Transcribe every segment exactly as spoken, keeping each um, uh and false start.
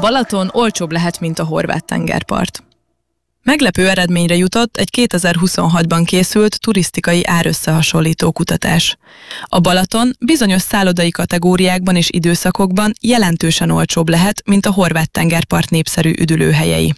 Balaton olcsóbb lehet, mint a horvát tengerpart. Meglepő eredményre jutott egy kétezer-huszonhatban készült turisztikai árösszehasonlító kutatás. A Balaton bizonyos szállodai kategóriákban és időszakokban jelentősen olcsóbb lehet, mint a horvát tengerpart népszerű üdülőhelyei.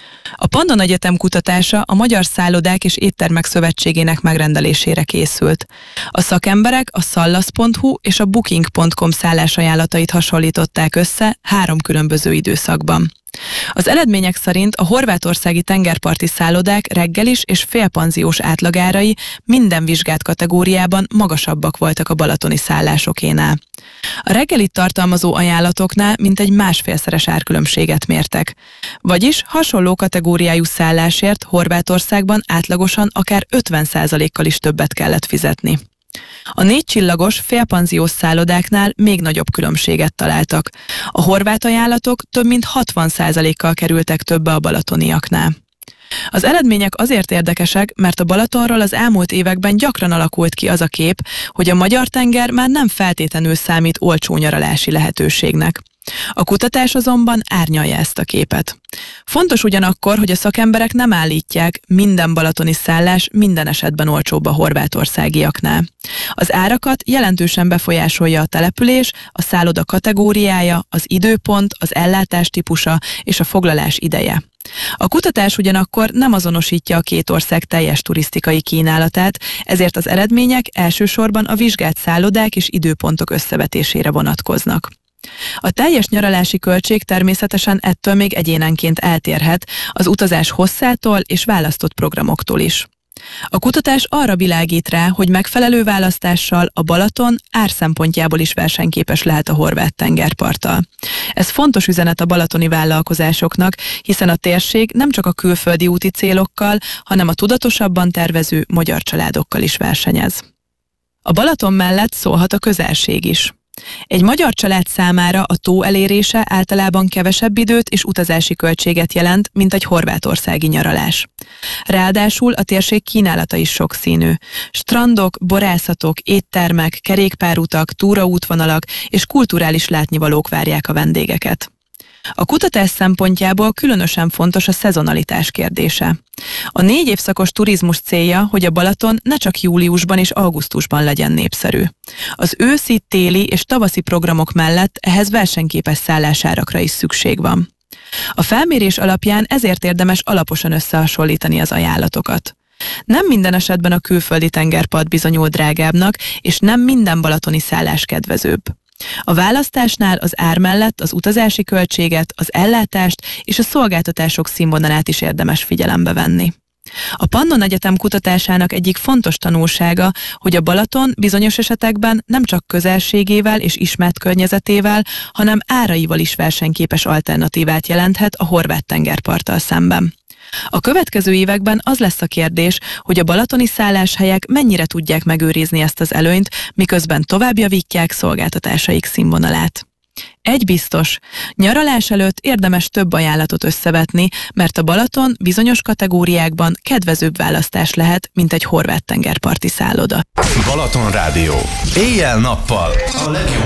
A Pannon Egyetem kutatása a Magyar Szállodák és Éttermek Szövetségének megrendelésére készült. A szakemberek a szallasz pont hu és a booking pont com szállásajánlatait hasonlították össze három különböző időszakban. Az eredmények szerint a horvátországi tengerparti szállodák reggelis és félpanziós átlagárai minden vizsgált kategóriában magasabbak voltak a balatoni szállásokénál. A reggelit tartalmazó ajánlatoknál mintegy másfélszeres árkülönbséget mértek, vagyis hasonló kategóriájú szállásért Horvátországban átlagosan akár ötven százalékkal is többet kellett fizetni. A négy csillagos félpanziós szállodáknál még nagyobb különbséget találtak. A horvát ajánlatok több mint hatvan százalékkal kerültek többe a balatoniaknál. Az eredmények azért érdekesek, mert a Balatonról az elmúlt években gyakran alakult ki az a kép, hogy a magyar tenger már nem feltétlenül számít olcsó nyaralási lehetőségnek. A kutatás azonban árnyalja ezt a képet. Fontos ugyanakkor, hogy a szakemberek nem állítják, minden balatoni szállás minden esetben olcsóbb a horvátországiaknál. Az árakat jelentősen befolyásolja a település, a szálloda kategóriája, az időpont, az ellátás típusa és a foglalás ideje. A kutatás ugyanakkor nem azonosítja a két ország teljes turisztikai kínálatát, ezért az eredmények elsősorban a vizsgált szállodák és időpontok összevetésére vonatkoznak. A teljes nyaralási költség természetesen ettől még egyénenként eltérhet, az utazás hosszától és választott programoktól is. A kutatás arra világít rá, hogy megfelelő választással a Balaton ár szempontjából is versenyképes lehet a horvát tengerparttal. Ez fontos üzenet a balatoni vállalkozásoknak, hiszen a térség nem csak a külföldi úti célokkal, hanem a tudatosabban tervező magyar családokkal is versenyez. A Balaton mellett szólhat a közelség is. Egy magyar család számára a tó elérése általában kevesebb időt és utazási költséget jelent, mint egy horvátországi nyaralás. Ráadásul a térség kínálata is sokszínű. Strandok, borászatok, éttermek, kerékpárutak, túraútvonalak és kulturális látnivalók várják a vendégeket. A kutatás szempontjából különösen fontos a szezonalitás kérdése. A négy évszakos turizmus célja, hogy a Balaton ne csak júliusban és augusztusban legyen népszerű. Az őszi, téli és tavaszi programok mellett ehhez versenyképes szállásárakra is szükség van. A felmérés alapján ezért érdemes alaposan összehasonlítani az ajánlatokat. Nem minden esetben a külföldi tengerpart bizonyul drágábbnak, és nem minden balatoni szállás kedvezőbb. A választásnál az ár mellett az utazási költséget, az ellátást és a szolgáltatások színvonalát is érdemes figyelembe venni. A Pannon Egyetem kutatásának egyik fontos tanulsága, hogy a Balaton bizonyos esetekben nem csak közelségével és ismert környezetével, hanem áraival is versenyképes alternatívát jelenthet a horvát tengerparttal szemben. A következő években az lesz a kérdés, hogy a balatoni szálláshelyek mennyire tudják megőrizni ezt az előnyt, miközben tovább javítják szolgáltatásaik színvonalát. Egy biztos, nyaralás előtt érdemes több ajánlatot összevetni, mert a Balaton bizonyos kategóriákban kedvezőbb választás lehet, mint egy horvát tengerparti szálloda. Balaton Rádió. Éjjel-nappal a legjobb